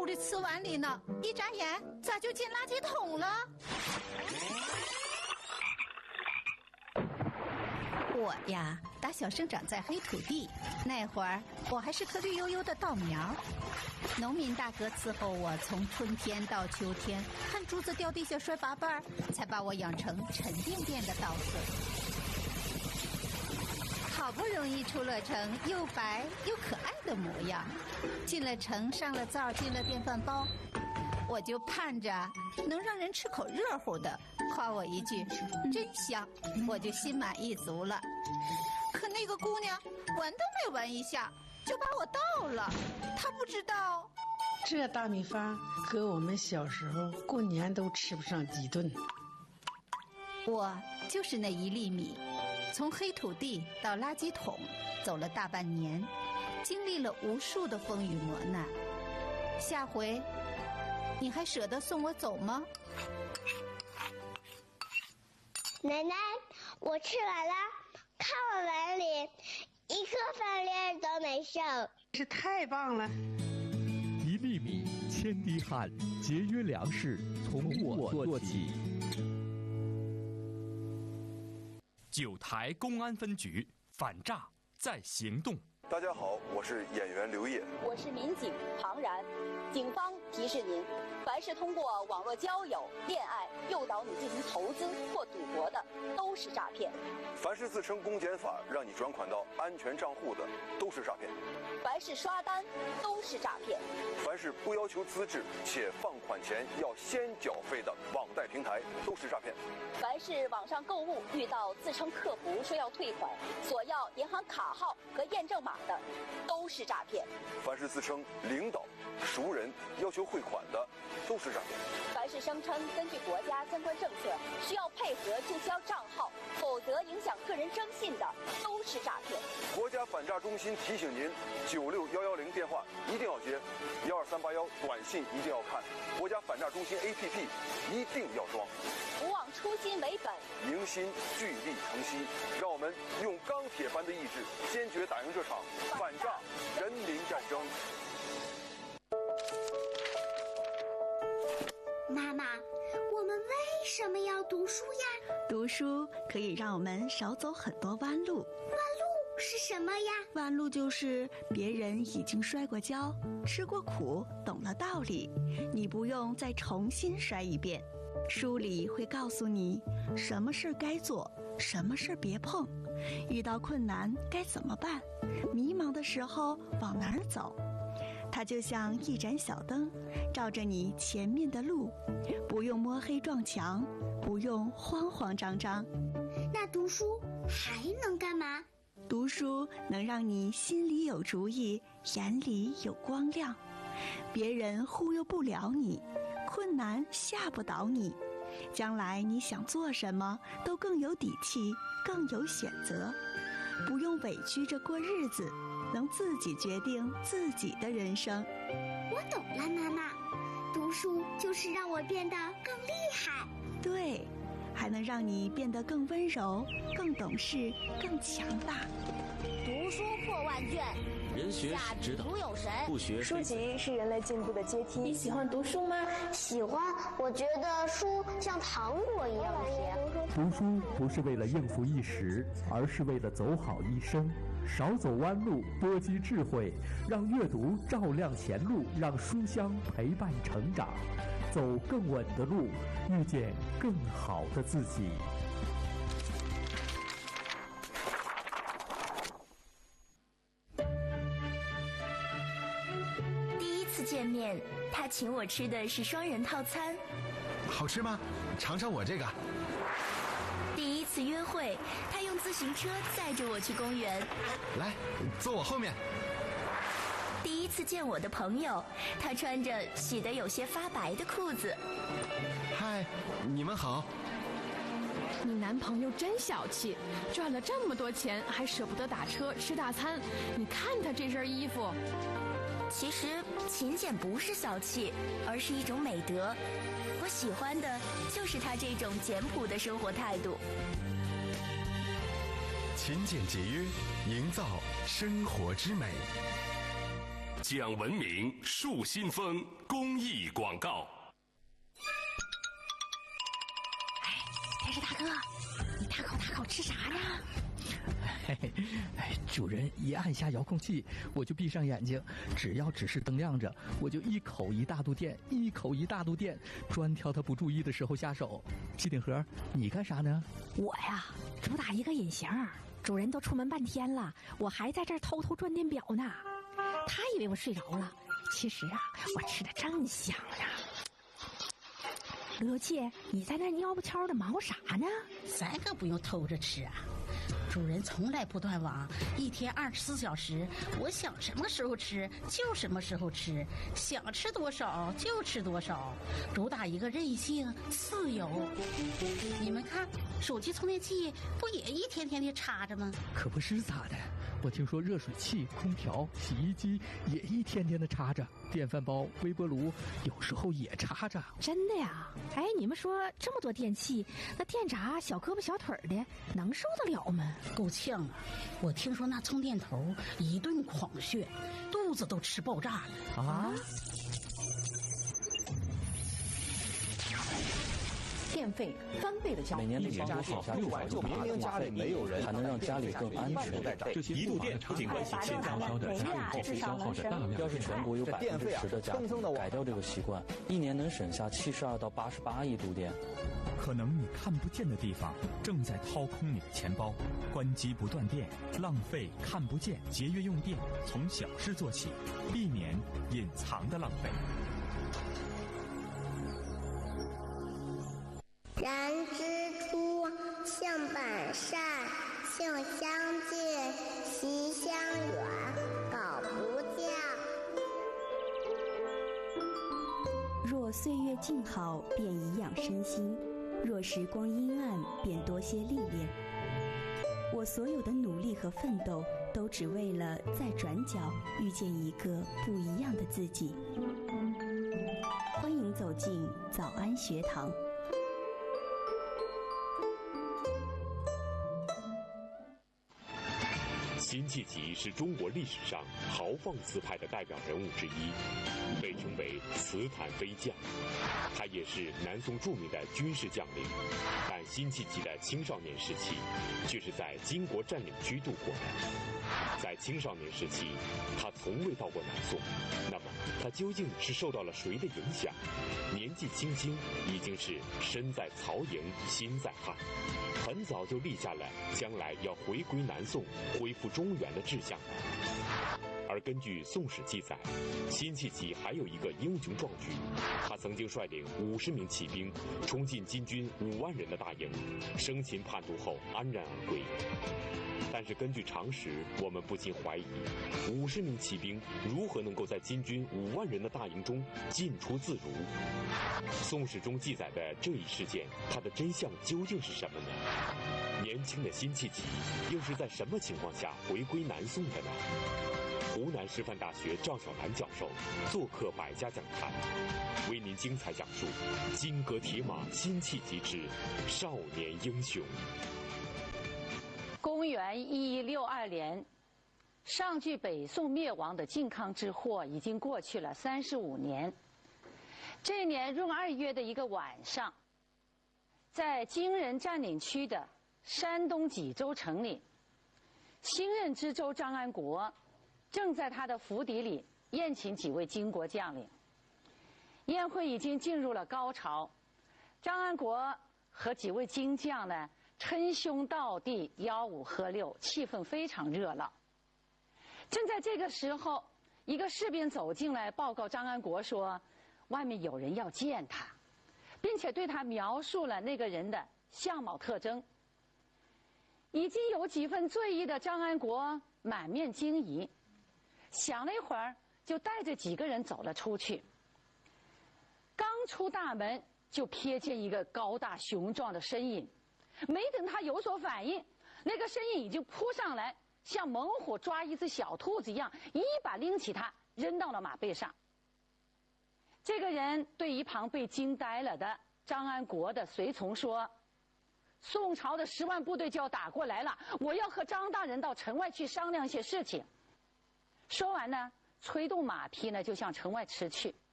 乎的瓷碗里呢，一眨眼咋就进垃圾桶了？我呀，打小生长在黑土地，那会儿我还是颗绿油油的稻苗。农民大哥伺候我从春天到秋天，看珠子掉地下摔八瓣，才把我养成沉甸甸的稻穗。好不容易出了城，又白又可爱的模样，进了城，上了灶，进了电饭煲，我就盼着能让人吃口热乎的，夸我一句真香，我就心满意足了。可那个姑娘闻都没闻一下就把我倒了，她不知道这大米饭和我们小时候过年都吃不上几顿。 我就是那一粒米，从黑土地到垃圾桶走了大半年，经历了无数的风雨磨难。下回你还舍得送我走吗？ 奶奶，我吃完了，看我碗里一颗饭粒都没剩， 是太棒了！ 一粒米，千滴汗，节约粮食，从我做起。 九台公安分局反诈在行动。 大家好，我是演员刘烨， 我是民警庞然。警方提示您，凡是通过网络交友、恋爱诱导你进行投资或赌博的，都是诈骗； 凡是自称公检法让你转款到安全账户的，都是诈骗； 凡是刷单，都是诈骗； 凡是不要求资质且放款前要先缴费的网贷平台，都是诈骗； 凡是网上购物遇到自称客服说要退款，索要银行卡号和验证码的，都是诈骗； 凡是自称领导、熟人要求汇款的，都是诈骗； 凡是声称根据国家相关政策需要配合注销账号，否则影响个人征信的，都是诈骗。 国家反诈中心提醒您：96110电话一定要接，12381短信一定要看，国家反诈中心 APP 一定要装。 不忘初心为本， 迎新聚力成西，让我们用钢铁般的意志，坚决打赢这场反诈人民战争。 妈妈，我们为什么要读书呀？ 读书可以让我们少走很多弯路。 弯路是什么呀？ 弯路就是别人已经摔过跤，吃过苦，懂了道理，你不用再重新摔一遍。书里会告诉你什么事该做，什么事别碰，遇到困难该怎么办，迷茫的时候往哪儿走。它就像一盏小灯，照着你前面的路，不用摸黑撞墙，不用慌慌张张。 那读书还能干嘛？ 读书能让你心里有主意，眼里有光亮，别人忽悠不了你，困难吓不倒你，将来你想做什么都更有底气，更有选择，不用委屈着过日子，能自己决定自己的人生。 我懂了，妈妈，读书就是让我变得更厉害。 对，还能让你变得更温柔，更懂事，更强大。 读书破万卷， 人学是指导，不学书籍是人类进步的阶梯。你喜欢读书吗？ 喜欢，我觉得书像糖果一样甜。 读书不是为了应付一时，而是为了走好一生。少走弯路，多积智慧，让阅读照亮前路，让书香陪伴成长，走更稳的路，遇见更好的自己。 第一次见面，他请我吃的是双人套餐。 好吃吗？尝尝我这个。 第一次约会，他用自行车载着我去公园。 来，坐我后面。 第一次见我的朋友，他穿着洗得有些发白的裤子。 嗨，你们好。 你男朋友真小气，赚了这么多钱还舍不得打车吃大餐。你看他这身衣服。 其实勤俭不是小气，而是一种美德。我喜欢的就是他这种简朴的生活态度。 勤俭节约，营造生活之美。 讲文明树新风公益广告。 电视大哥，你大口吃啥呢？ 嘿嘿，主人一按下遥控器，我就闭上眼睛，只要指示灯亮着，我就一口一大肚电，一口一大肚电，专挑他不注意的时候下手。机顶盒，你干啥呢？ 我呀，主打一个隐形，主人都出门半天了，我还在这儿偷偷转电表呢。他以为我睡着了，其实啊，我吃的正香呢。乐姐，你在那蔫不悄的忙啥呢？ 咱可不用偷着吃啊。主人从来不断网，一天24小时，我想什么时候吃就什么时候吃，想吃多少就吃多少，主打一个任性自由。你们看，手机充电器不也一天天的插着吗？ 可不是咋的，我听说热水器、空调、洗衣机也一天天的插着，电饭煲、微波炉有时候也插着。 真的呀？哎，你们说这么多电器，那电闸小胳膊小腿的能受得了吗？ 够呛啊！我听说那充电头一顿狂炫，肚子都吃爆炸了啊！ 电费翻倍的交， 每年的家庭就明明家里没有人， 还能让家里更安全。 这些一度电不仅关系健康， 的家用后消耗着大量。要是全国有10%的家庭改掉这个习惯，一年能省下72到88亿度电。 可能你看不见的地方正在掏空你的钱包，关机不断电，浪费看不见，节约用电，从小事做起，避免隐藏的浪费。 人之初，性本善，性相近，习相远，苟不教。 若岁月静好，便颐养身心；若时光阴暗，便多些历练。我所有的努力和奋斗，都只为了在转角遇见一个不一样的自己。欢迎走进早安学堂。 辛弃疾是中国历史上豪放词派的代表人物之一，被称为词坛飞将。他也是南宋著名的军事将领，但辛弃疾的青少年时期却是在金国占领区度过的。在青少年时期，他从未到过南宋，那么他究竟是受到了谁的影响？年纪轻轻已经是身在曹营心在汉，很早就立下了将来要回归南宋、恢复中原的志向。而根据《宋史》记载，辛弃疾还有一个英雄壮举，他曾经率领50名骑兵冲进金军5万人的大营，生擒叛徒后安然而归。但是根据常识，我们不禁怀疑，50名骑兵如何能够在金军5万人的大营中进出自如？《宋史》中记载的这一事件，它的真相究竟是什么呢？年轻的辛弃疾又是在什么情况下回归南宋的呢？湖南师范大学赵小兰教授做客百家讲坛，为您精彩讲述金戈铁马辛弃疾之少年英雄。 公元1162年，上距北宋灭亡的靖康之祸已经过去了35年。这一年闰2月的一个晚上，在金人占领区的山东济州城里，新任知州张安国正在他的府邸里宴请几位金国将领。宴会已经进入了高潮，张安国和几位金将呢称兄道弟，吆五喝六，气氛非常热闹。正在这个时候，一个士兵走进来报告张安国说，外面有人要见他，并且对他描述了那个人的相貌特征。已经有几分醉意的张安国满面惊疑，想了一会儿，就带着几个人走了出去。刚出大门，就瞥见一个高大雄壮的身影。没等他有所反应，那个身影已经扑上来，像猛虎抓一只小兔子一样，一把拎起他，扔到了马背上。这个人对一旁被惊呆了的张安国的随从说，宋朝的10万部队就要打过来了，我要和张大人到城外去商量一些事情。说完呢， 催动马匹呢就向城外驰去。